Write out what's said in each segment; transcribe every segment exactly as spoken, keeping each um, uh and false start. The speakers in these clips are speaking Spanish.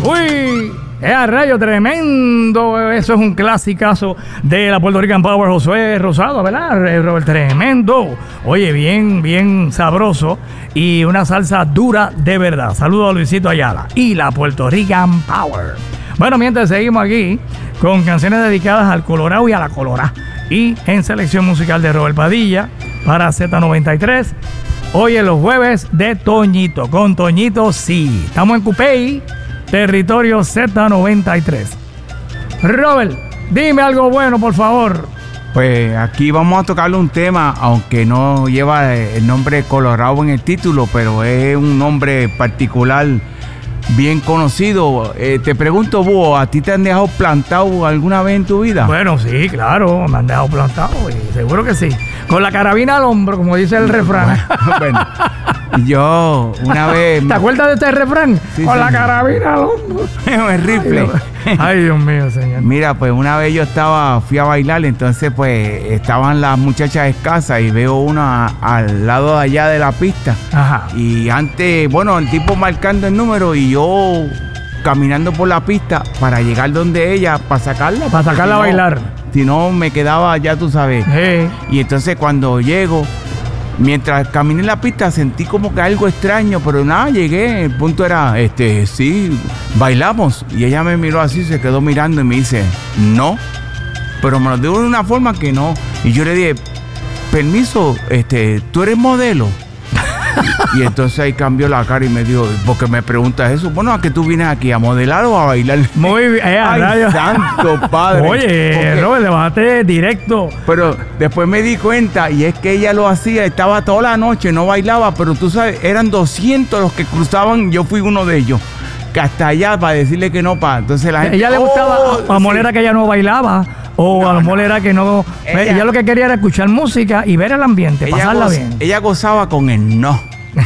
Uy, es a rayo tremendo. Eso es un clasicazo de la Puerto Rican Power, Josué Rosado, ¿verdad, Robert? Tremendo. Oye, bien, bien sabroso. Y una salsa dura de verdad. Saludos a Luisito Ayala y la Puerto Rican Power. Bueno, mientras seguimos aquí con canciones dedicadas al Colorado y a la Colorá. Y en selección musical de Robert Padilla para Z noventa y tres. Hoy en los jueves de Toñito. Con Toñito, sí. Estamos en Cupey, territorio Z noventa y tres. Robert, dime algo bueno, por favor. Pues aquí vamos a tocarle un tema, aunque no lleva el nombre Colorado en el título, pero es un nombre particular bien conocido. Eh, te pregunto, Búho, ¿a ti te han dejado plantado alguna vez en tu vida? Bueno, sí, claro, me han dejado plantado, y seguro que sí. Con la carabina al hombro, como dice el refrán. Bueno, yo una vez... ¿Te acuerdas de este refrán? Sí, Con sí. la carabina al hombro. El rifle. Ay, Ay, Dios mío, señor. Mira, pues una vez yo estaba, fui a bailar, entonces pues estaban las muchachas escasas y veo una al lado de allá de la pista. Ajá. Y antes, bueno, el tipo marcando el número y yo caminando por la pista para llegar donde ella, para sacarla. Para sacarla si a no- bailar. Si no, me quedaba, ya tú sabes. Sí. Y entonces cuando llego, mientras caminé en la pista, sentí como que algo extraño, pero nada, llegué. El punto era, este, sí, bailamos. Y ella me miró así, se quedó mirando y me dice, no. Pero me lo dijo de una forma que no. Y yo le dije, permiso, este, ¿tú eres modelo? Y entonces ahí cambió la cara y me dijo, porque me preguntas eso, bueno, ¿a qué tú vienes aquí? ¿A modelar o a bailar? Muy bien. Eh, a Ay, rayos. santo padre. Oye, Porque- Robert, le bajaste directo. Pero después me di cuenta, y es que ella lo hacía, estaba toda la noche, no bailaba, pero tú sabes, eran doscientos los que cruzaban, yo fui uno de ellos, que hasta allá para decirle que no, para. Entonces la gente... Ella le "Oh, gustaba, a lo mejor sí". era que ella no bailaba, o No, a lo mejor no. era que no. Ella- Ella, lo que quería era escuchar música y ver el ambiente, Ella, pasarla goz- bien. ella gozaba con el no.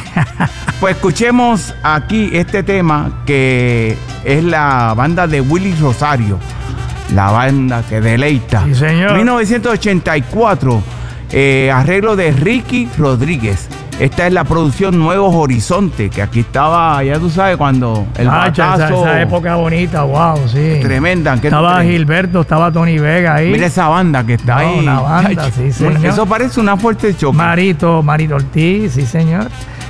Pues escuchemos aquí este tema que es la banda de Willy Rosario, la banda que deleita. Sí, señor. mil novecientos ochenta y cuatro, eh, arreglo de Ricky Rodríguez. Esta es la producción Nuevos Horizontes, que aquí estaba, ya tú sabes, cuando el Ah, esa, batazo esa época bonita, wow, sí. tremenda. ¿qué tú Estaba crees? Gilberto, estaba Tony Vega ahí. Mira esa banda que está No, ahí. una banda, Ay, sí, señor. Eso parece una fuerte choque. Marito, Marito Ortiz, sí, señor.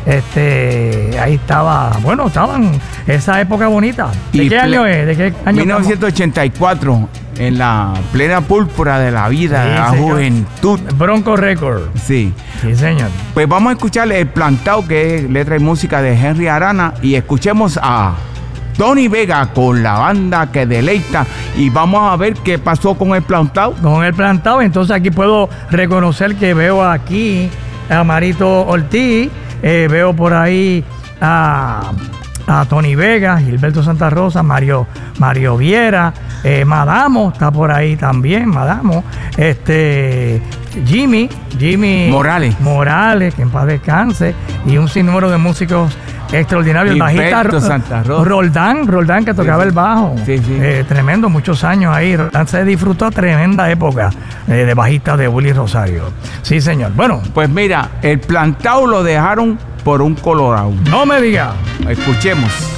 Este, ahí estaba, bueno, estaban esa época bonita. ¿De Y qué ple- año es? ¿De qué año mil novecientos ochenta y cuatro, en la plena púrpura de la vida, Sí, de la señor. juventud. estamos? Bronco Record. Sí. Sí, señor. Pues vamos a escuchar El Plantao, que es letra y música de Henry Arana, y escuchemos a Tony Vega con la banda que deleita, y vamos a ver qué pasó con El Plantao. Con el plantado, entonces aquí puedo reconocer que veo aquí a Marito Ortiz, eh, veo por ahí a, a Tony Vega, Gilberto Santa Rosa, Mario, Mario Viera, eh, Madamo está por ahí también, Madamo, este Jimmy, Jimmy Morales. Morales, que en paz descanse, y un sinnúmero de músicos extraordinarios. El bajista Gilberto Santa Rosa. Roldán, Roldán que tocaba sí. el bajo. Sí, sí. Eh, tremendo, muchos años ahí. Se disfrutó tremenda época eh, de bajista de Willy Rosario. Sí, señor. Bueno, Pues mira, El Plantao lo dejaron por un Colorado. no me diga. Escuchemos.